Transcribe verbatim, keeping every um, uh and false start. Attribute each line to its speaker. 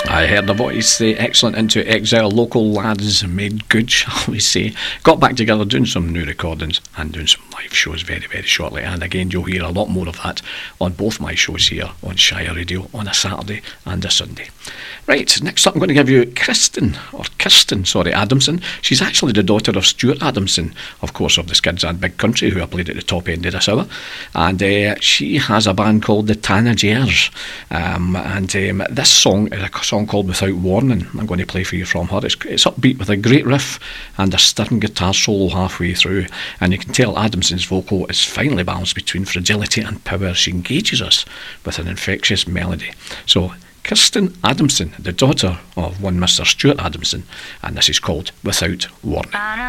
Speaker 1: I heard the voice, the excellent Into Exile. Local lads made good, shall we say. Got back together doing some new recordings and doing some live shows very, very shortly. And again, you'll hear a lot more of that on both my shows here on Shire Radio on a Saturday and a Sunday. Right, next up I'm going to give you Kristen, or Kirsten, sorry, Adamson. She's actually the daughter of Stuart Adamson, of course, of the Skids and Big Country, who I played at the top end of this hour. And uh, she has a band called the Tanagers. Um, and um, this song is a song called Without Warning. I'm going to play for you from her. It's, it's upbeat with a great riff and a stirring guitar solo halfway through. And you can tell Adamson's vocal is finely balanced between fragility and power. She engages us with an infectious melody. So, Kirsten Adamson, the daughter of one Mister Stuart Adamson, and this is called Without Warning.